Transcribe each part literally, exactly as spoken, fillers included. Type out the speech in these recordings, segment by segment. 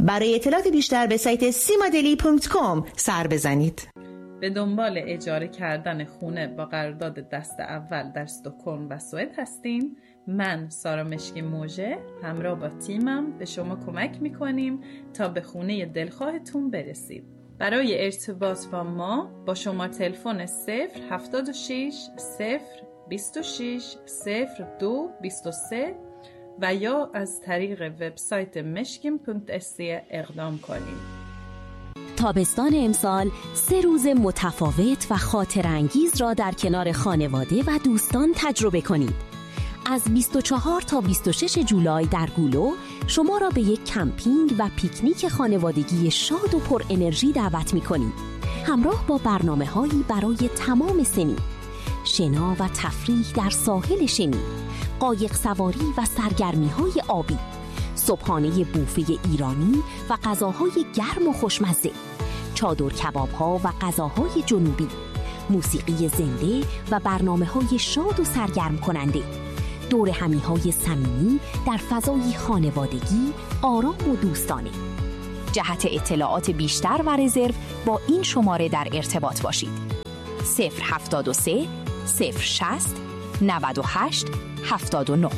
برای اطلاعات بیشتر به سایت سیمادلی دات کام سر بزنید. به دنبال اجاره کردن خونه با قرارداد دست اول در استکهلم و سوئد هستین؟ من سارا مشکی موژه همراه با تیمم به شما کمک میکنیم تا به خونه دلخواهتون برسید. برای ارتباط با ما با شماره تلفن صفر هفتاد و شش صفر بیست و شش صفر دو بیست و سه و یا از طریق وبسایت مشکیم دات اس اقدام کنید. تابستان امسال سه روز متفاوت و خاطرانگیز را در کنار خانواده و دوستان تجربه کنید. از بیست و چهار تا بیست و شش جولای در گولو شما را به یک کمپینگ و پیکنیک خانوادگی شاد و پر انرژی دعوت می‌کنیم. همراه با برنامه‌هایی برای تمام سنین، شنا و تفریح در ساحل شنی، قایق سواری و سرگرمی‌های آبی، صبحانه بوفه ایرانی و غذاهای گرم و خوشمزه، چادر کباب‌ها و غذاهای جنوبی، موسیقی زنده و برنامه‌های شاد و سرگرم کننده، دور همی‌های صمیمی در فضای خانوادگی، آرام و دوستانه. جهت اطلاعات بیشتر و رزرو با این شماره در ارتباط باشید: صفر هفتاد و سه صفر شصت نود و هشت هفتاد و نه.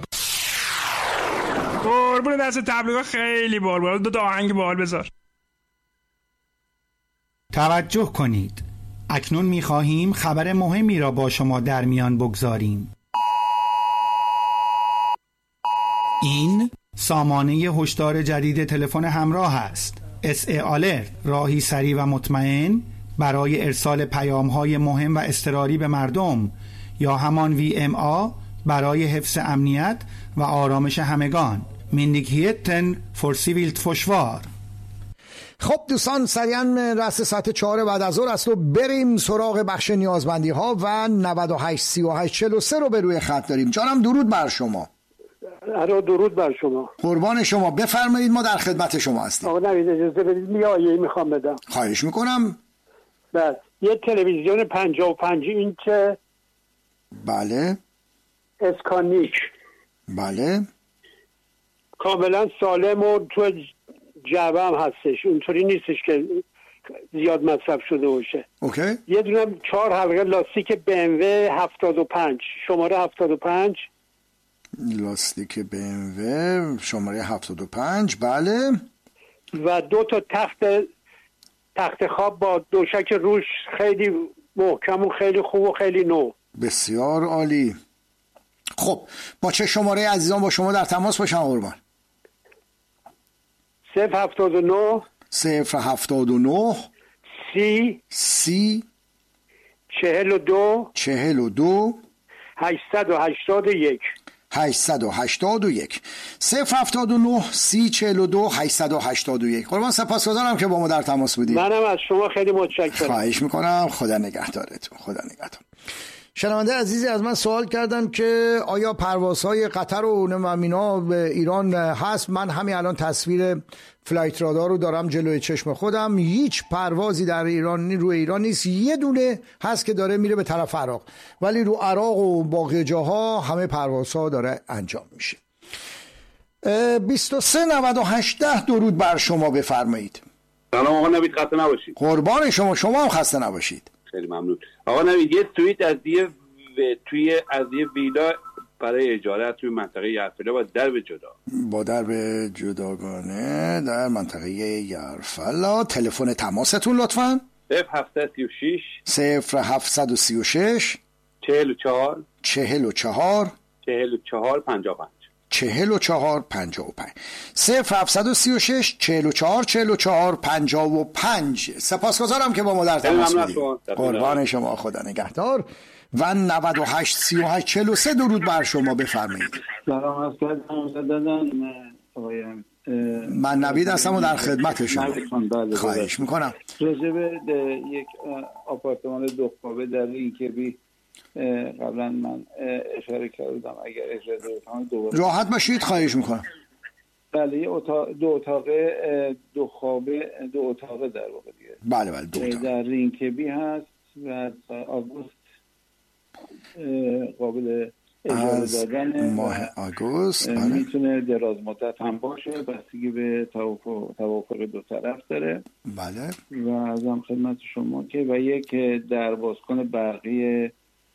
قربون دست تبلیغات خیلی بال بال. دو تا آهنگ بال بذار. توجه کنید، اکنون می‌خواهیم خبر مهمی را با شما در میان بگذاریم. این سامانه هشدار جدید تلفن همراه است. اس ای آلرت، راهی سریع و مطمئن برای ارسال پیام‌های مهم و اضطراری به مردم، یا همان وی ام آ برای حفظ امنیت و آرامش همگان. مندیکیتن فور سیویلت فشوار. خب دوستان، سریعا رأس ساعت چهار بعد از ظهر است و بریم سراغ بخش نیازمندی ها و نود و هشت سی و هشت چهل و سه رو به روی خط داریم. جانم درود بر شما. ارو درود بر شما. قربان شما، بفرمایید، ما در خدمت شما هستیم. آقا نوید اجازه بدید میایه میخوام بدم. خواهش میکنم. بعد یه تلویزیون پنجاه و پنج اینچ. بله. اسکانیک. بله. کاملا سالم و تو جعبه هم هستش، اونطوری نیستش که زیاد مصرف شده باشه. اوکی. یه دونه چهار حلقه لاستیک بی ام و هفتاد و پنج، شماره هفتاد و پنج. لاستیک بی ام و شماره هفتاد و پنج. بله. و دو تا تخت تخت خواب با دوشک روش خیلی محکم و خیلی خوب و خیلی نو. بسیار عالی. خب با چه شماره عزیزان با شما در تماس باشم قربان؟ صفر هفتاد و نه صفر هفتاد و نه سی سی چهل و دو چهل و دو هشتصد و هشتاد و یک هشتصد و هشتاد و یک. صفر هفتاد و نه سی چهل و دو هشتصد و هشتاد و یک. قربان سپاسگزارم که با ما در تماس بودید. منم از شما خیلی متشکرم. خواهش میکنم. خدا نگهدارتون. خدا نگهدار. شنونده عزیزی از من سوال کردن که آیا پروازهای قطر و نمینا به ایران هست. من همین الان تصویر فلایت رادار رو دارم جلوی چشم خودم. هیچ پروازی در ایران روی ایران نیست. یه دونه هست که داره میره به طرف عراق، ولی رو عراق و باقی جاها همه پروازها داره انجام میشه. بیست و سه نود و هشت درود بر شما، بفرمایید. سلام آقا نوید، خسته نباشید. قربان شما، شما هم خسته نباشید. خیلی ممنون. آقا نوید، یه توییت از یه توی از یه ویلا برای اجاره توی منطقه یرفلا با درب جدا با درب جداگانه در منطقه یرفلا. تلفن تماستون لطفاً؟ صفر هفتصد و سی و شش صفر هفتصد و سی و شش چهل و چهار چهل و چهار چهل و چهار پنجاه و پنج چهل و چهار پنجاه و پنج. صفر هفتصد و سی و شش چهل و چهار چهل و چهار پنجاه و پنج. سپاسگزارم که با ما در تماس بودید. قربان شما، خدا نگهدار. و نود و هشت سی و هشت چهل و سه درود بر شما، بفرمایید. سلام از دادن آقای من نوید هستم و در خدمت شما. خواهش میکنم. راجع به یک آپارتمان دو خوابه در اینکبی قبلا من اشاره کردم، اگر اجازه بدید دوباره. راحت باشید، خواهش میکنم. بله، یه اتاق دو اتاقه دو خوابه دو اتاقه در واقع دیگه. بله بله دو اتاقه در رینکبی هست و آگوست قابل از ماه آگوست. میتونه دراز مدت هم باشه، بستگی به توافق توافق دو طرف داره. بله. و ازم خدمت شما که و یک در بازکن برقی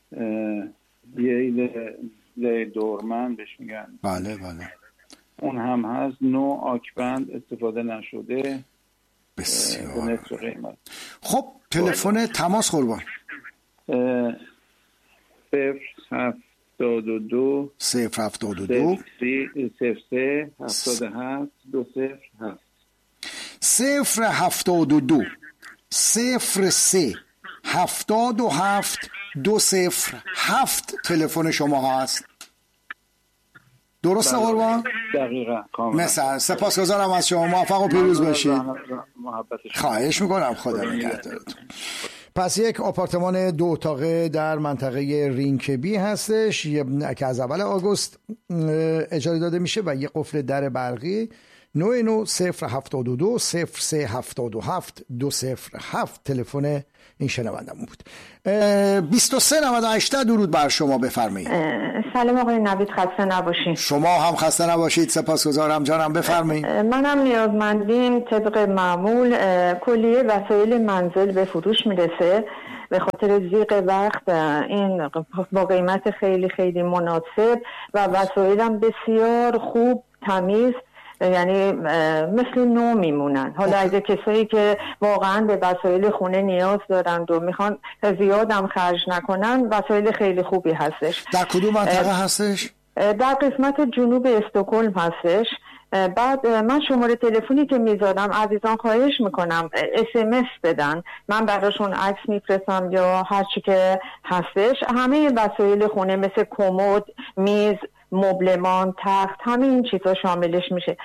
یه ل دورمن بهش میگن. بله بله. اون هم هست، نو آکبند، استفاده نشده. بسیار. خب تلفن تماس قربان. صفر هفتاد و دو صفر هفتاد و دو صفر سه هفتاد و هفت دو صفر هفت صفر هفتاد و دو صفر سه هفتاد و هفت دو صفر هفت تلفن شما هست. درسته قربان؟ دقیقا کاملا. مثلا سپاسگزارم از شما، موفق و پیروز باشید. خواهش میکنم، خدا نگهدارتون. پس یک آپارتمان دو اتاقه در منطقه رینکبی هستش که از اول آگوست اجاره داده میشه و یک قفل در برقی. نو نو صفر هفتاد و دو صفر سه هفتاد و هفت دو صفر هفت تلفن این شنوندمون بود. بیست و سه نود و هشت درود بر شما، بفرمایید. سلام آقای نوید، خسته نباشین. شما هم خسته نباشید، سپاسگزارم جانم، بفرمایید. منم نیازمندیم طبق معمول کلیه وسایل منزل به فروش میرسه، به خاطر ضیق وقت این با قیمت خیلی خیلی مناسب و وسایلم بسیار خوب تمیز، یعنی مثل نو میمونن. حالا اگه کسایی که واقعا به وسایل خونه نیاز دارن و میخوان زیادم خرج نکنن، وسایل خیلی خوبی هستش. در کدوم منطقه هستش؟ در قسمت جنوب استکهلم هستش. بعد من شماره تلفنی که میذارم عزیزان خواهش میکنم اس ام اس بدن، من براشون عکس میفرستم یا هر چی که هستش. همه وسایل خونه مثل کمد، میز، مبلمان، تخت، همه این چیزا شاملش میشه.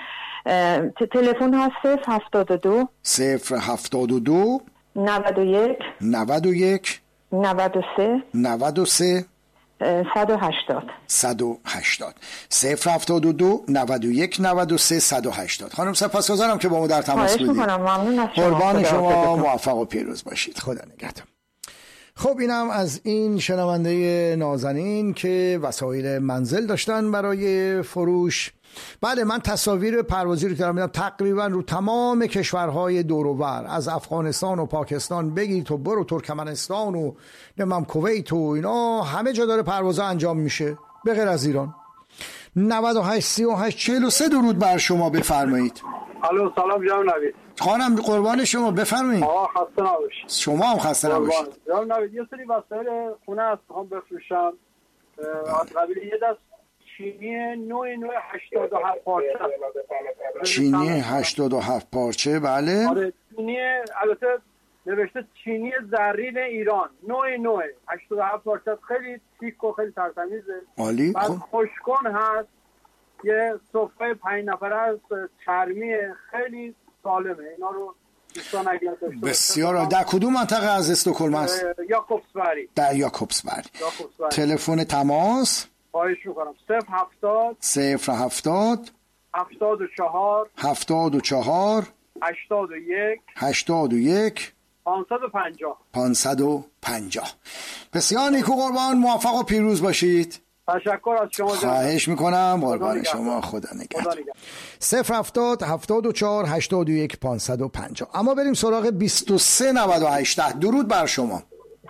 تلفن هست صفر هفتاد و دو صفر هفتاد و دو نود و یک نود و یک نود و سه نود و سه صد و هشتاد صد و هشتاد صفر هفتاد و دو نود و یک نود و سه صد و هشتاد. خانم سپاسگزارم که با ما در تماس بودید. ممنون از شما. قربان شما، موفق و پیروز باشید. خدا نگهدار. خب اینم از این شنونده نازنین که وسایل منزل داشتن برای فروش. بله، من تصاویر پروازی رو کردم، تقریبا رو تمام کشورهای دور و بر، از افغانستان و پاکستان بگیر تو برو ترکمنستان و نمیم کویت و اینا، همه جا داره پروازا انجام میشه به غیر از ایران. نود و هشت سی و هشت چهل و سه درود بر شما، بفرمایید. الو سلام جناب نوید. خانم قربان شما، بفرمایید. آه خسته نباشید. شما هم خسته نباشید. جناب نوید یه سری وسایل خونه هست میخوام بفروشم، از قبیل یه دست چینی نوع نوع هشتاد و هفت پارچه. چینی هشتاد و هفت پارچه، بله. آره چینی، البته نوشته چینی زرین ایران، نوع نوع هشتاد و هفت پارچه، خیلی تیک و خیلی ترتمیزه. عالی. بعد خوشکن هست، یه صفحه پنج نفره از چرمی، خیلی سالمه. اینا رو دوستان اگر داشته بسیار. در کدوم منطقه از استکهلم است؟ یاکوبسبری. در یاکوبسبری. تلفن تماس؟ خواهش میکنم. صفر هفتاد صفر هفتاد هفتاد و چهار هفتاد و چهار هشتاد و یک هشتاد و یک پانصد و پنجاه پانصد و پنجاه. بسیار نیکو قربان، موفق و پیروز باشید. تشکر از شما. خواهش میکنم، قربان شما، خدا نگهدار. صفر هفتاد هفتاد و چهار هشتاد و یک پانصد و پنجاه. اما بریم سراغ بیست و سه نود و هشت. درود بر شما.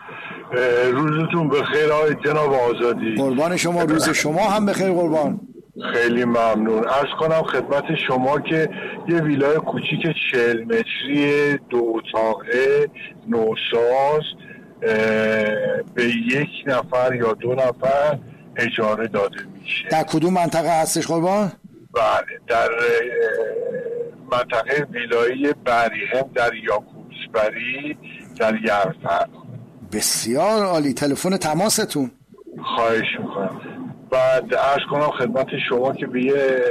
روزتون بخیر آقای جناب آزادی. قربان شما، روز شما هم بخیر قربان. خیلی ممنون. عرض کنم خدمت شما که یه ویلای کوچیک چهل متری دو اتاقه نوساز به یک نفر یا دو نفر اجاره داده میشه. در کدوم منطقه هستش قربان؟ بله، در منطقه ویلایی بریهم در یاکوبسبری در یرفر. بسیار عالی. تلفن تماستون؟ خواهش میکنم. بعد عرض کنم خدمت شما که به یه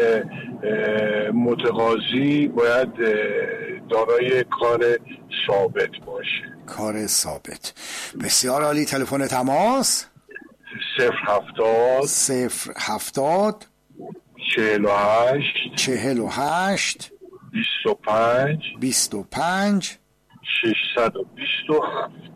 متقاضی باید دارای کار ثابت باشه. کار ثابت. بسیار عالی. تلفن تماس؟ صفر هفتاد صفر هفتاد چهل و هشت چهل و هشت بیست و پنج بیست و پنج ششصد و بیست و هفت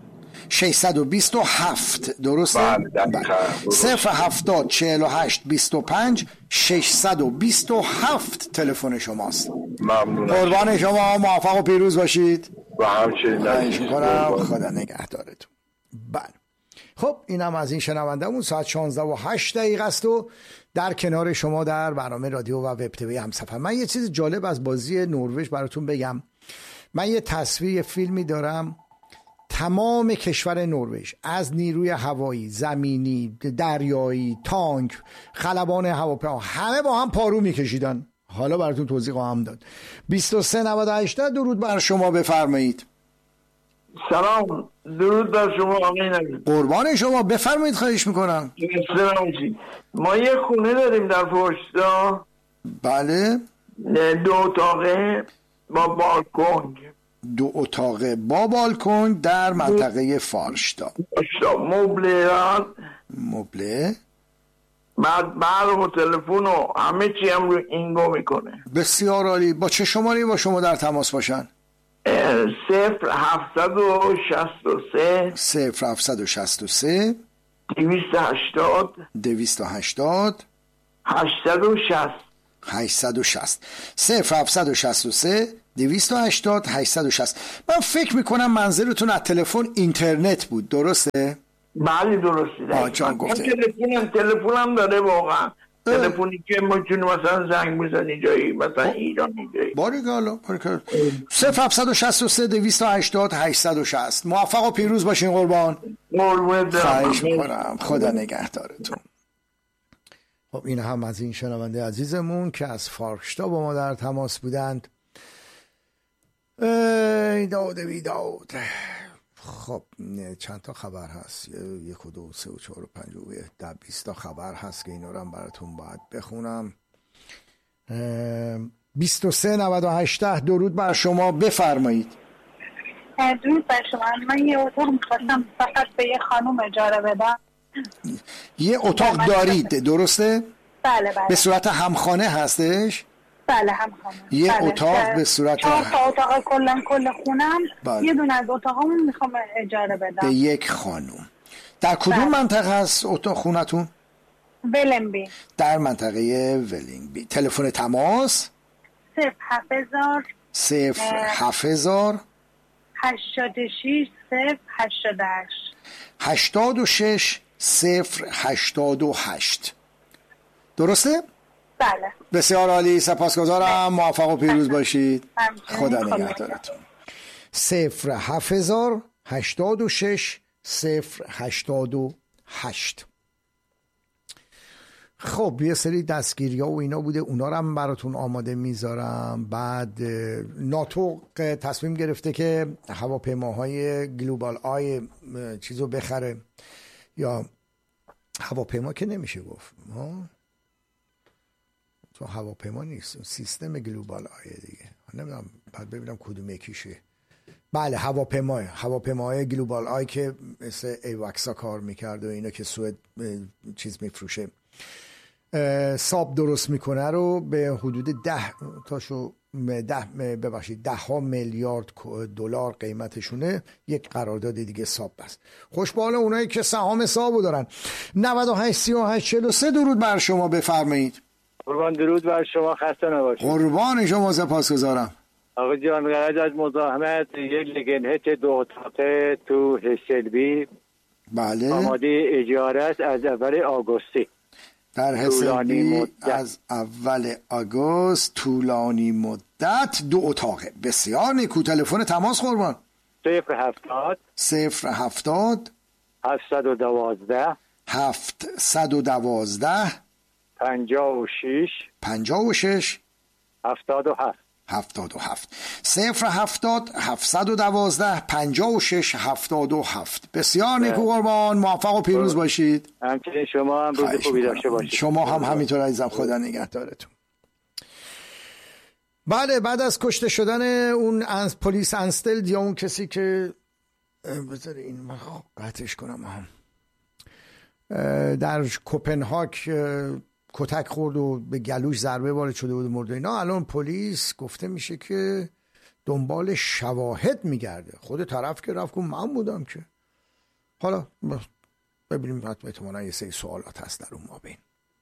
ششصد و بیست و هفت. درسته؟ بله. صفر هفتاد چهل و هشت بیست و پنج ششصد و بیست و هفت تلفن شماست. ممنونم. قربان شما، موفق و پیروز باشید. و همچنین. خواهش می‌کنم. خدا نگهدارتون. بله. خب اینم از این شنوندهمون. ساعت شانزده و هشت دقیقه است و در کنار شما در برنامه رادیو و وب تیوی همسفر. من یه چیز جالب از بازی نروژ براتون بگم. من یه تصویر فیلمی دارم، تمام کشور نروژ از نیروی هوایی، زمینی، دریایی، تانک، خلبان هواپیما همه با هم پارو میکشیدن. حالا براتون توضیح خواهم داد. بیست و سه نود و هشت. درود بر شما، بفرمایید. سلام، درود بر شما آقای نبی. قربان شما، بفرمایید. خواهش میکنم. ما یه خونه داریم در فارشتا. بله. دو اتاقه با بالکن. دو اتاقه با بالکن در منطقه فارشتا. مبله مبله بعد برق و تلفن و همه چی هم رو اینگو میکنه. بسیار عالی. با چه شماره با شما در تماس باشن؟ صفر هفتصد و شصت و سه صفر هفتصد و شصت و سه دویست و هشتاد دویست و هشتاد هشتصد و شصت هشتصد و شصت. صفر هفتصد و شصت و سه دویست و هشتاد هشتصد و شصت. من فکر میکنم منظورتون از تلفن اینترنت بود، درسته؟ بله درسته. آه جان گفته. تلفنم تلفنم داره واقعا. تلفنی که ما چون مثلا زنگ بزنی جایی، مثلا ایرانی جایی. باریکالا باریکالا. صفر هفتصد و شصت و سه دویست و هشتاد هشتصد و شصت. موفق و پیروز باشین قربان. خواهش میکنم. خدا نگهدارتون. خب این هم از این شنونده عزیزمون که از فارشتا با ما در تماس بودند. ای داود بی داود. خب چند تا خبر هست؟ یک و دو سه و چهار و پنج و ده بیست تا خبر هست که اینا رو هم براتون باید بخونم. بیست و سه نود و هشت. درود بر شما، بفرمایید. درود بر شما. من یه اتاق میخواستم فقط به یه خانم اجاره بدم. یه اتاق دارید درسته؟ بله بله. به صورت همخانه هستش؟ بله همخانه. یه بله. اتاق به صورت چهار تا اتاق کلا کل خونم. بله. یه دونه از اتاقامون میخوام اجاره بدم به یک خانم. در کدوم بله. منطقه هست اتاق خونتون؟ ولینگبی. در منطقه ولینگبی. تلفن تماس؟ صفر هفت هزار صفر هفت هزار هشتاد و شش صفر هشتاد و هشت هشتاد و شش صفر هشتاد و هشت. درسته؟ بله. بسیار عالی، سپاسگزارم. موفق و پیروز باشید. خدا نگهدارتون. صفر هفت هزار هشتاد و شش صفر هشتاد و هشت. خب یه سری دستگیری ها و اینا بوده، اونا رو هم براتون آماده میذارم. بعد ناتو تصمیم گرفته که هواپیماهای گلوبال آی چیزو بخره، یا هواپیما که نمیشه گفت ها، تو هواپیما نیست، سیستم گلوبال آی دیگه، نمیدونم بعد ببینم کدوم یکیشه. بله هواپیما هواپیماهای گلوبال آی که مثل ایوکسا کار میکرده و اینا که سوئد چیز میفروشه، ساب درست میکنه رو به حدود ده تاشو ده ببخشید ده ها میلیارد دلار قیمتشونه، یک قرارداد دیگه ساب بست. خوشبال اونایی که سهام سابو دارن. نود و هشت سی و هشت چهل و سه. درود بر شما، بفرمایید. قربان درود بر شما، خسته نباشید. قربان شما، سپاسگزارم. آقا جان غرض از مزاحمت یک لگنهچ دو اتاقه تو هشلبی بله آماده اجاره است از اول آگوستی. در هسلبی از اول آگوست، طولانی مدت، دو اتاقه. بسیار نیکو. تلفن تماس قربان؟ صفر هفتاد صفر هفتاد هفتصد و دوازده هفتصد و دوازده پنجاه و شش پنجاه و شش هفتاد و هفت هفتاد و هفت. صفر هفتاد هفتصد و دوازده پنجاه و شش هفتاد و هفت. بسیار نیکو قربان، موفق و پیروز باشید. همچنین شما هم روز خوبی داشته باشید. شما هم همینطور عزیزم، خدا نگهدارتون. بله بعد از کشته شدن اون از پلیس انستل یا اون کسی که بذار این من قطعش کنم هم در کوپنهاگ کتک خورد و به گلوش ضربه وارد شده بود مرد اینا، الان پلیس گفته میشه که دنبال شواهد میگرده. خود طرف که رفت گفت من بودم که حالا ببینیم حتما احتمالاً یه سری سوالات هست در اون مابین.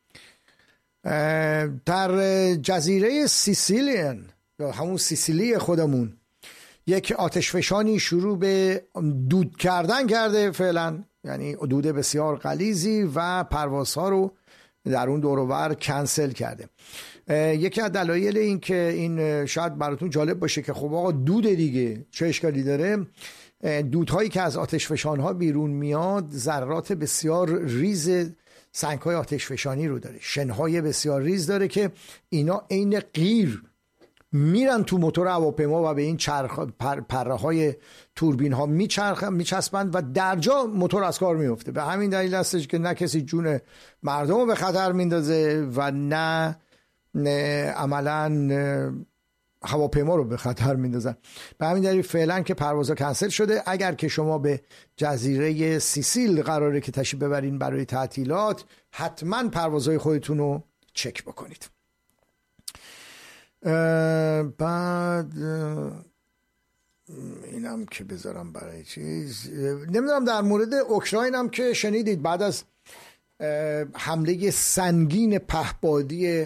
در جزیره سیسیلین یا همون سیسیلی خودمون یک آتشفشانی شروع به دود کردن کرده فعلا، یعنی دود بسیار غلیظی و پروازها رو در اون دور و بر کنسل کرده. یکی از دلایل این که این شاید براتون جالب باشه که خب آقا دود دیگه چه اشکالی داره، دودهایی که از آتشفشان‌ها بیرون میاد ذرات بسیار ریز سنگ‌های آتشفشانی رو داره، شن‌های بسیار ریز داره که اینا عین قیر میرن تو موتور هواپیما و به این چرخ پر، پره های توربین ها میچرخ میچسبند و در جا موتور از کار میفته. به همین دلیل هستش که نه کسی جون مردم رو به خطر میندازه و نه, نه عملا هواپیما رو به خطر میندازن. به همین دلیل فعلا که پروازها کنسل شده. اگر که شما به جزیره سیسیل قراره که تشریف ببرین برای تعطیلات، حتما پروازهای خودتون رو چک بکنید. بعد اینم که بذارم برای چیز نمیدونم، در مورد اوکراین هم که شنیدید بعد از حمله سنگین پهپادی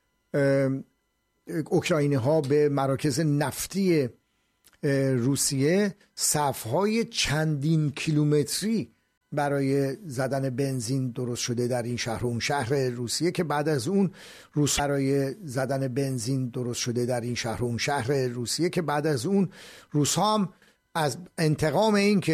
اوکراینی ها به مراکز نفتی روسیه، صفهای چندین کیلومتری برای زدن بنزین درست شده در این شهر و اون شهر روسیه که بعد از اون روس برای زدن بنزین درست شده در این شهر و اون شهر روسیه که بعد از اون روس هم از انتقام این که